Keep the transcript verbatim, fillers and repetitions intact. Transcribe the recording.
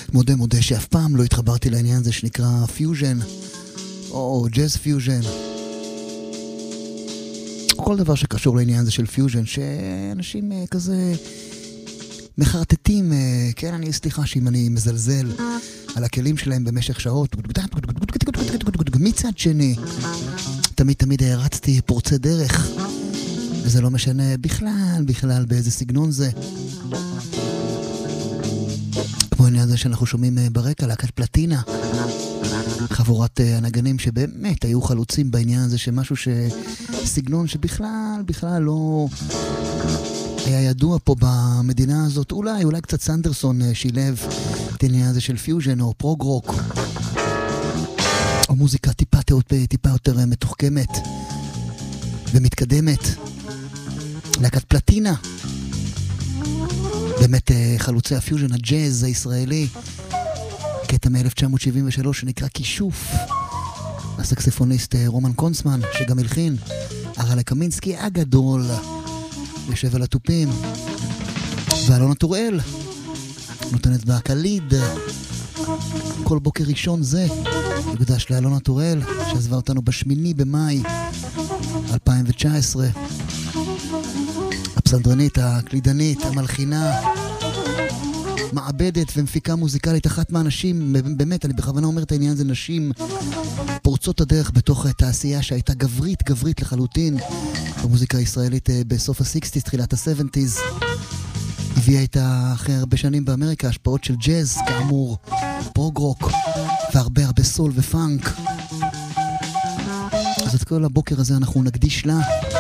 מודה מודה שאף פעם לא התחברתי לעניין הזה שנקרא פיוז'ן או ג'אז פיוז'ן, כל דבר שקשור לעניין הזה של פיוז'ן, שאנשים כזה מחרטטים, כן, אני סליחה שאם אני מזלזל על הכלים שלהם במשך שעות. מצד שני, תמיד תמיד הרצתי פורצי דרך, וזה לא משנה בכלל, בכלל באיזה סגנון זה. כמו העניין הזה שאנחנו שומעים ברקע, להקת פלטינה, חבורת הנגנים שבאמת היו חלוצים בעניין הזה, שמשהו שסגנון שבכלל, בכלל לא היה ידוע פה במדינה הזאת. אולי, אולי קצת סנדרסון שילב את העניין הזה של פיוז'ן או פרוג רוק, או מוזיקה טיפה, טיפה יותר מתוחכמת ומתקדמת. להקת פלטינה, באמת חלוצי הפיוז'ן, הג'אז הישראלי, קטע מ-אלף תשע מאות שבעים ושלוש שנקרא כישוף. הסקספוניסט רומן קונסמן, שגם הלחין, הרלה קמינסקי הגדול יושב על הטופים, ואלונה טוראל נותנת בהקליד. כל בוקר ראשון זה יוקדש לאלונה טוראל, שעזבה אותנו בשמיני במאי אלפיים תשע עשרה. הפסנתרנית, הקלידנית, המלחינה, מעבדת ומפיקה מוזיקלית, אחת מהנשים, באמת, אני בכוונה אומר את העניין הזה, נשים פורצות הדרך בתוך תעשייה שהייתה גברית, גברית לחלוטין במוזיקה הישראלית בסוף ה-שישים, תחילת ה-שבעים. הביאה איתה אחרי הרבה שנים באמריקה השפעות של ג'אז, כאמור, פרוג רוק, והרבה הרבה סול ופאנק. אז את כל הבוקר הזה אנחנו נקדיש לה.